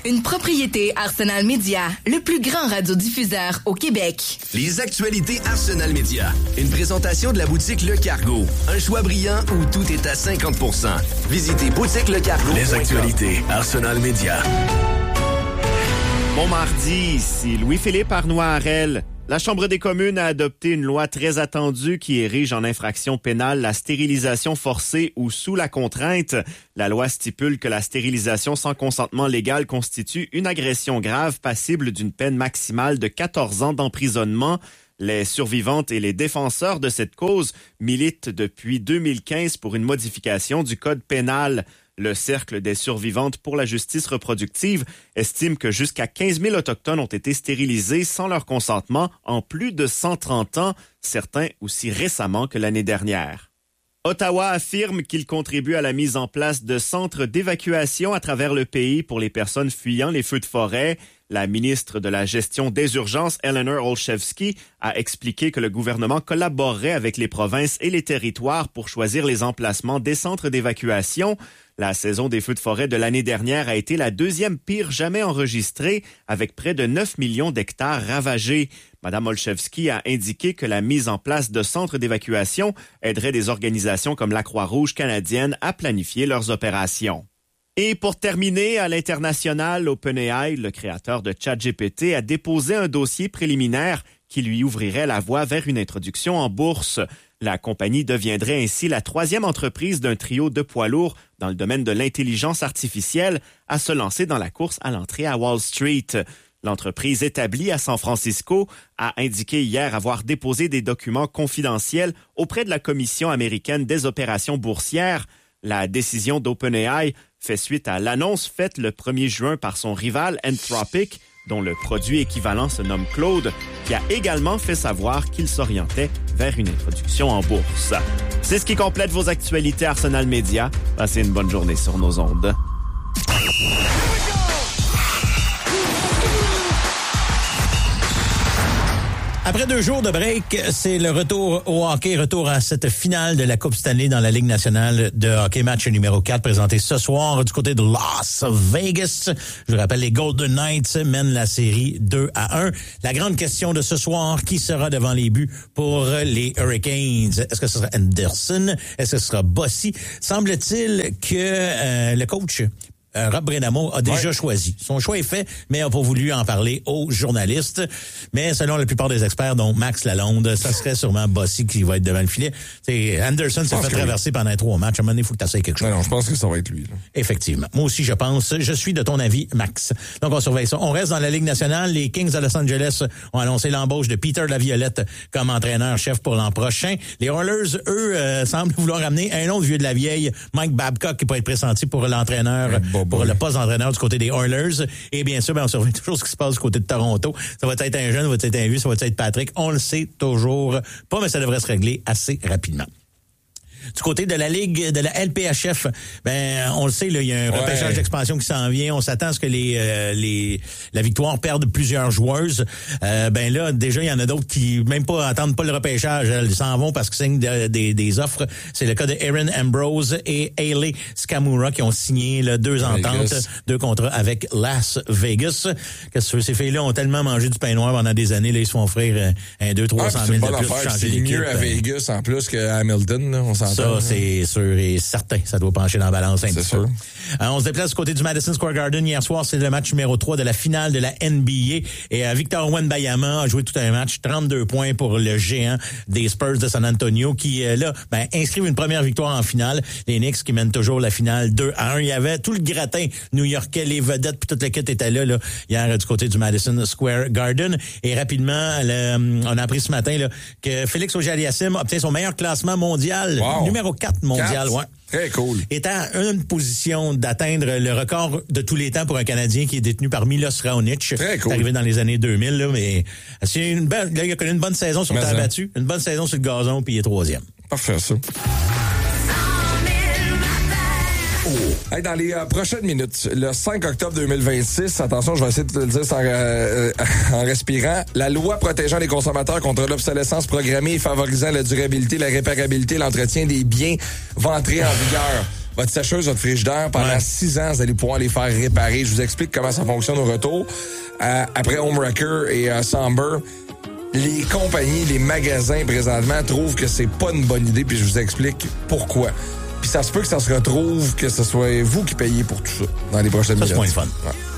une propriété Arsenal Média, le plus grand radiodiffuseur au Québec. Les actualités Arsenal Média. Une présentation de la boutique Le Cargo. Un choix brillant où tout est à 50%. Visitez boutique Le Cargo. Les actualités Arsenal Média. Bon mardi, ici Louis-Philippe Arnois-Harel. La Chambre des communes a adopté une loi très attendue qui érige en infraction pénale la stérilisation forcée ou sous la contrainte. La loi stipule que la stérilisation sans consentement légal constitue une agression grave passible d'une peine maximale de 14 ans d'emprisonnement. Les survivantes et les défenseurs de cette cause militent depuis 2015 pour une modification du code pénal. Le Cercle des survivantes pour la justice reproductive estime que jusqu'à 15 000 Autochtones ont été stérilisés sans leur consentement en plus de 130 ans, certains aussi récemment que l'année dernière. Ottawa affirme qu'il contribue à la mise en place de centres d'évacuation à travers le pays pour les personnes fuyant les feux de forêt. La ministre de la Gestion des urgences, Eleanor Olszewski, a expliqué que le gouvernement collaborerait avec les provinces et les territoires pour choisir les emplacements des centres d'évacuation. La saison des feux de forêt de l'année dernière a été la deuxième pire jamais enregistrée, avec près de 9 millions d'hectares ravagés. Mme Olszewski a indiqué que la mise en place de centres d'évacuation aiderait des organisations comme la Croix-Rouge canadienne à planifier leurs opérations. Et pour terminer, à l'international, OpenAI, le créateur de ChatGPT, a déposé un dossier préliminaire qui lui ouvrirait la voie vers une introduction en bourse. La compagnie deviendrait ainsi la troisième entreprise d'un trio de poids lourds dans le domaine de l'intelligence artificielle à se lancer dans la course à l'entrée à Wall Street. L'entreprise établie à San Francisco a indiqué hier avoir déposé des documents confidentiels auprès de la Commission américaine des opérations boursières. La décision d'OpenAI fait suite à l'annonce faite le 1er juin par son rival Anthropic, dont le produit équivalent se nomme Claude, qui a également fait savoir qu'il s'orientait vers une introduction en bourse. C'est ce qui complète vos actualités Arsenal Média. Passez une bonne journée sur nos ondes. Après 2 jours de break, c'est le retour au hockey, retour à cette finale de la Coupe Stanley dans la Ligue nationale de hockey, match numéro 4 présenté ce soir du côté de Las Vegas. Je vous rappelle, les Golden Knights mènent la série 2-1. La grande question de ce soir, qui sera devant les buts pour les Hurricanes? Est-ce que ce sera Anderson? Est-ce que ce sera Bossy? Semble-t-il que le coach Rob Brenamo a déjà choisi. Son choix est fait, mais n'a pas voulu en parler aux journalistes. Mais selon la plupart des experts, dont Max Lalonde, ça serait sûrement Bossy qui va être devant le filet. T'sais, Anderson s'est fait traverser pendant 3 matchs. À un moment donné, il faut que tu essayes quelque chose. Non, je pense que ça va être lui. Là. Effectivement. Moi aussi, je pense. Je suis de ton avis, Max. Donc, on surveille ça. On reste dans la Ligue nationale. Les Kings de Los Angeles ont annoncé l'embauche de Peter Laviolette comme entraîneur-chef pour l'an prochain. Les Oilers, eux, semblent vouloir amener un autre vieux de la vieille, Mike Babcock, qui peut être pressenti pour l'entraîneur, pour le poste d'entraîneur du côté des Oilers. Et bien sûr, on surveille toujours ce qui se passe du côté de Toronto. Ça va être un jeune, ça va être un vieux, ça va être Patrick. On le sait toujours pas, mais ça devrait se régler assez rapidement. Du côté de la Ligue, de la LPHF, on le sait, là, il y a un repêchage d'expansion qui s'en vient. On s'attend à ce que la Victoire perde plusieurs joueuses. Là, déjà, il y en a d'autres qui, même pas, attendent pas le repêchage. Elles s'en vont parce qu'ils signent des offres. C'est le cas de Erin Ambrose et Hayley Skamura qui ont signé 2 ententes, 2 contrats avec Las Vegas. Qu'est-ce que tu veux? Ces filles-là ont tellement mangé du pain noir pendant des années. Là, ils se font offrir 200-300 000 de plus pour changer d'équipe. C'est mieux à Vegas en plus qu'à Hamilton, là, on s'entend. Ça, c'est sûr et certain. Ça doit pencher dans la balance un petit peu. On se déplace du côté du Madison Square Garden. Hier soir, c'est le match numéro 3 de la finale de la NBA. Et Victor Wembanyama a joué tout un match. 32 points pour le géant des Spurs de San Antonio qui, inscrivent une première victoire en finale. Les Knicks qui mènent toujours la finale 2-1. Il y avait tout le gratin new-yorkais, les vedettes, puis toute l'équipe était là, hier du côté du Madison Square Garden. Et rapidement, on a appris ce matin que Félix Auger-Aliassime obtient son meilleur classement mondial. Wow. Numéro 4 mondial, ouais. Très cool. Est en une position d'atteindre le record de tous les temps pour un Canadien qui est détenu par Milos Raonic. Très cool. C'est arrivé dans les années 2000, mais c'est il a connu une bonne saison sur terre battue, une bonne saison sur le gazon, puis il est 3e. Parfait, ça. Hey, dans les prochaines minutes, le 5 octobre 2026, attention, je vais essayer de te le dire en respirant, la loi protégeant les consommateurs contre l'obsolescence programmée et favorisant la durabilité, la réparabilité, l'entretien des biens va entrer en vigueur. votre sécheuse, votre frigidaire, pendant 6 ans, vous allez pouvoir les faire réparer. Je vous explique comment ça fonctionne au retour. Après Homewrecker et Somber, les compagnies, les magasins présentement trouvent que c'est pas une bonne idée, puis je vous explique pourquoi. Puis ça se peut que ça se retrouve que ce soit vous qui payez pour tout ça dans les prochaines minutes. Ça, c'est moins le fun. Ouais.